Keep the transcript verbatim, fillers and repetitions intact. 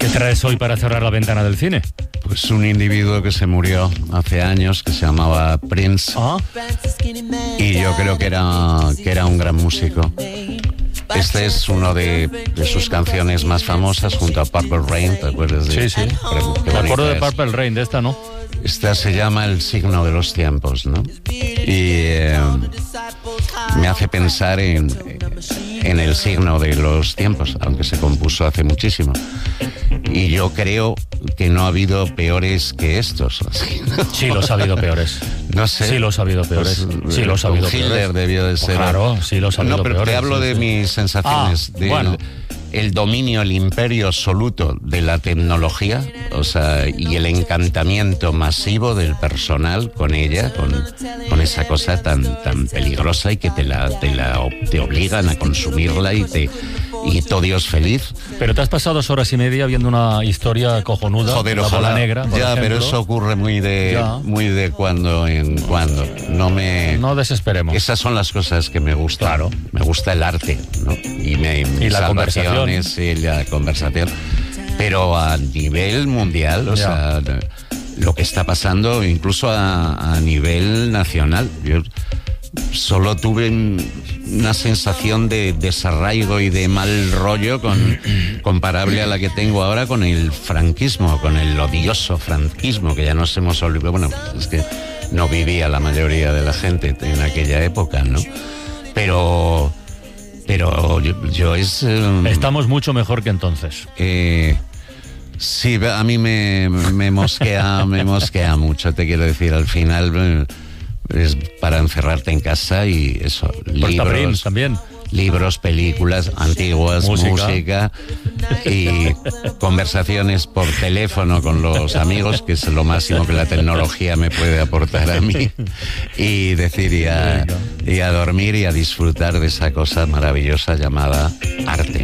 traes hoy para cerrar la ventana del cine? Pues un individuo que se murió hace años, que se llamaba Prince. ¿Ah? Y yo creo que era, que era un gran músico. Este es uno de, de sus canciones más famosas, junto a Purple Rain, ¿te acuerdas de? Sí, sí. Qué Me acuerdo de es. Purple Rain, de esta, ¿no? Esta se llama El signo de los tiempos, ¿no? Y eh, me hace pensar en, en el signo de los tiempos, aunque se compuso hace muchísimo. Y yo creo que no ha habido peores que estos. Sí, los ha habido peores. No sé. Sí, los ha habido peores. Pues, Sí, los ha habido Hitler peores. debió de ser. Claro, sí, los ha habido No, pero peores. te hablo sí, de sí. mis sensaciones. Ah, del, bueno. El dominio, el imperio absoluto de la tecnología, o sea, y el encantamiento masivo del personal con ella, con, con esa cosa tan, tan peligrosa y que te la, te la te obligan a consumirla y te y todo Dios feliz. Pero te has pasado dos horas y media viendo una historia cojonuda. Joder, la ojalá. bola negra, por ya, ejemplo. pero eso ocurre muy de Ya. muy de cuando en cuando. No me No desesperemos. Esas son las cosas que me gustan. Claro. Me gusta el arte, ¿no? Y, me, mis la conversación. salvaciones y la conversación. Pero a nivel mundial, o Ya. sea, lo que está pasando, incluso a, a nivel nacional. Yo solo tuve una sensación de desarraigo y de mal rollo con, comparable a la que tengo ahora con el franquismo, con el odioso franquismo, que ya nos hemos olvidado. Bueno, es que no vivía la mayoría de la gente en aquella época, ¿no? Pero, pero yo, yo es... eh, Estamos mucho mejor que entonces. eh, sí, a mí me, me mosquea, me mosquea mucho, te quiero decir. Al final eh, es para encerrarte en casa y eso, Porta Prince libros, también. libros, películas antiguas, Música. música y conversaciones por teléfono con los amigos, que es lo máximo que la tecnología me puede aportar a mí, y decir y a, y a dormir y a disfrutar de esa cosa maravillosa llamada arte.